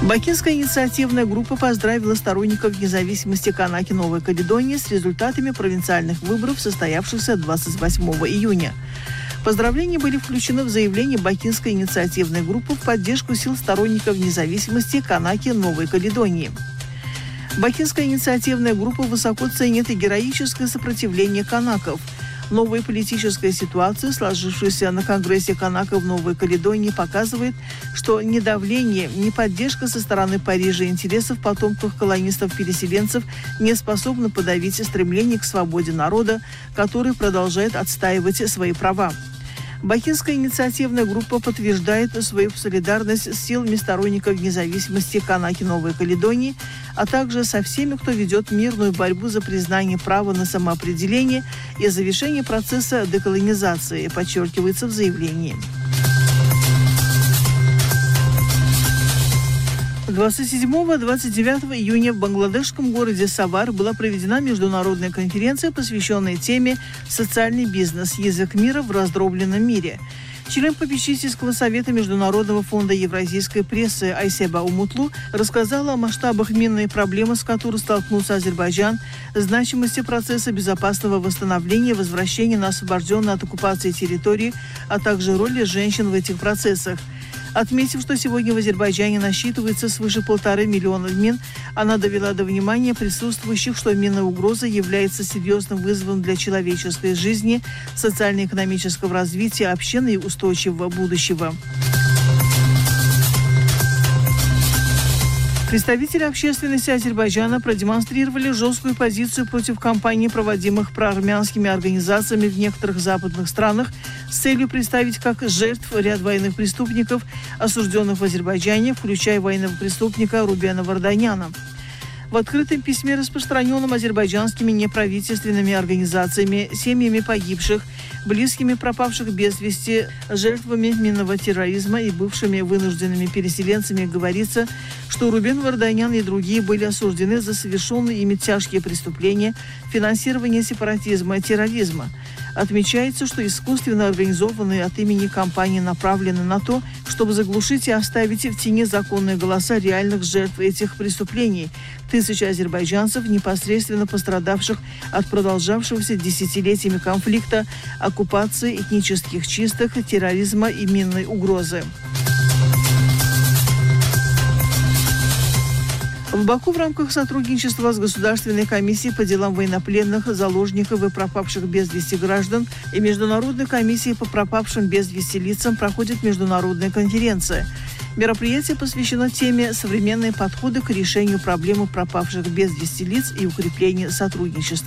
Бакинская инициативная группа поздравила сторонников независимости Канаки Новой Каледонии с результатами провинциальных выборов, состоявшихся 28 июня. Поздравления были включены в заявление Бакинской инициативной группы в поддержку сил сторонников независимости Канаки Новой Каледонии. Бакинская инициативная группа высоко ценит и героическое сопротивление канаков. Новая политическая ситуация, сложившаяся на Конгрессе канаков Новой Каледонии, показывает, что ни давление, ни поддержка со стороны Парижа интересов потомков колонистов-переселенцев не способны подавить стремление к свободе народа, который продолжает отстаивать свои права. Бакинская инициативная группа подтверждает свою солидарность с силами сторонников независимости Канаки Новой Каледонии, а также со всеми, кто ведет мирную борьбу за признание права на самоопределение и завершение процесса деколонизации, подчеркивается в заявлении. 27-29 июня в бангладешском городе Савар была проведена международная конференция, посвященная теме «Социальный бизнес. Язык мира в раздробленном мире». Член попечительского совета Международного фонда евразийской прессы Айсеба Умутлу рассказала о масштабах минной проблемы, с которой столкнулся Азербайджан, значимости процесса безопасного восстановления и возвращения на освобожденные от оккупации территории, а также роли женщин в этих процессах. Отметив, что сегодня в Азербайджане насчитывается свыше 1,5 миллиона мин, она довела до внимания присутствующих, что минная угроза является серьезным вызовом для человеческой жизни, социально-экономического развития общины и устойчивого будущего. Представители общественности Азербайджана продемонстрировали жесткую позицию против кампаний, проводимых проармянскими организациями в некоторых западных странах, с целью представить как жертв ряд военных преступников, осужденных в Азербайджане, включая военного преступника Рубена Варданяна. В открытом письме, распространенном азербайджанскими неправительственными организациями, семьями погибших, близкими пропавших без вести, жертвами минного терроризма и бывшими вынужденными переселенцами, говорится, что Рубен Варданян и другие были осуждены за совершенные ими тяжкие преступления, финансирование сепаратизма и терроризма. Отмечается, что искусственно организованные от имени компании направлены на то, чтобы заглушить и оставить в тени законные голоса реальных жертв этих преступлений, тысяч азербайджанцев, непосредственно пострадавших от продолжавшегося десятилетиями конфликта, оккупации, этнических чисток, терроризма и минной угрозы. В Баку в рамках сотрудничества с Государственной комиссией по делам военнопленных, заложников и пропавших без вести граждан и Международной комиссией по пропавшим без вести лицам проходит международная конференция. Мероприятие посвящено теме «Современные подходы к решению проблемы пропавших без вести лиц и укреплению сотрудничества».